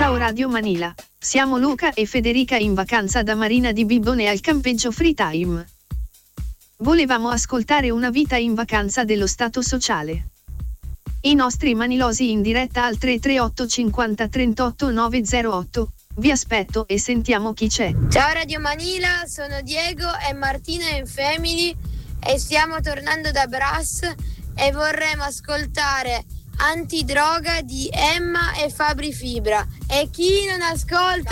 Ciao Radio Manila, siamo Luca e Federica in vacanza da Marina di Bibbone al campeggio Free Time. Volevamo ascoltare una vita in vacanza dello Stato sociale. I nostri manilosi in diretta al 338 50 38 908. Vi aspetto e sentiamo chi c'è. Ciao Radio Manila, sono Diego e Martina in Family e stiamo tornando da Brass e vorremmo ascoltare Antidroga di Emma e Fabri Fibra. E chi non ascolta